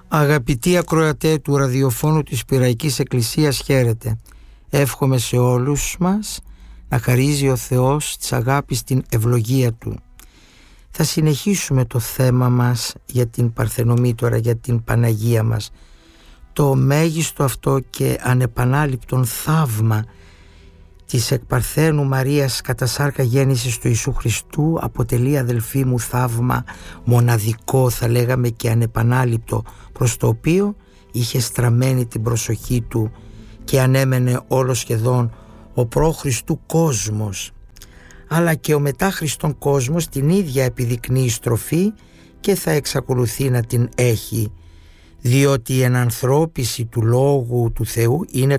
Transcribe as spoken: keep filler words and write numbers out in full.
Αγαπητοί ακροατέ του ραδιοφώνου της Πειραϊκής Εκκλησίας, χαίρετε. Εύχομαι σε όλους μας να χαρίζει ο Θεός της αγάπης την ευλογία Του. Θα συνεχίσουμε το θέμα μας για την Παρθενομήτωρα, για την Παναγία μας. Το μέγιστο αυτό και ανεπανάληπτον θαύμα της εκπαρθένου Μαρίας κατά σάρκα γέννησης του Ιησού Χριστού αποτελεί, αδελφοί μου, θαύμα μοναδικό, θα λέγαμε, και ανεπανάληπτο, προς το οποίο είχε στραμμένη την προσοχή του και ανέμενε όλο σχεδόν ο προ-Χριστού κόσμος, αλλά και ο μετά Χριστόν κόσμος την ίδια επιδεικνύει στροφή και θα εξακολουθεί να την έχει, διότι η ενανθρώπιση του Λόγου του Θεού είναι